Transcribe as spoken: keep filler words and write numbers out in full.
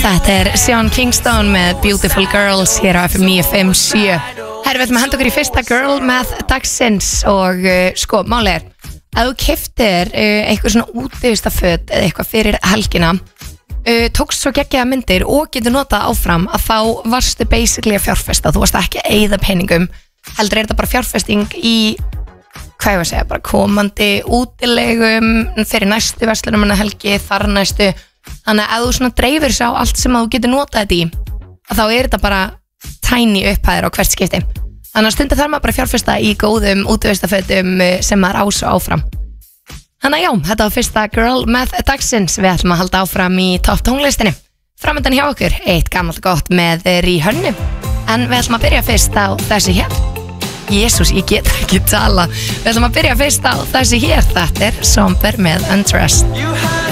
Þetta er Sean Kingston með Beautiful Girls hér á F M níu fimm sjö. Herri, við ætlum að henda okkur í fyrsta girl með dagsins og uh, sko, málið er að þú keyptir uh, eitthvað svona útivistaföt eða eitthvað fyrir helgina, uh, tókst svo geggjaða myndir og getur notað áfram að þá varstu basically að fjárfesta, þú varst ekki að eyða peningum, heldur er þetta bara fjárfesting í, hvað ég var að segja, bara komandi útilegum fyrir næstu verslunum en helgi, þar næstu. Þannig að ef þú svona dreifir sá allt sem að þú getur notað þetta í, að þá er þetta bara tiny upphæðir á hvert skipti. Þannig að stundu þarf maður bara fjárfesta í góðum útivistafötum sem maður á svo áfram. Þannig að já, þetta var fyrsta girl með dagsins. Við ætlum að halda áfram í topp tónlistinni. Framöndan hjá okkur, eitt gammalt gott með Rihanna. En við ætlum að byrja fyrst á þessi hér. Jésús, ég get ekki tala. Við ætlum að byrja fyrst á þessi hér. Þetta er Somber með Undressed.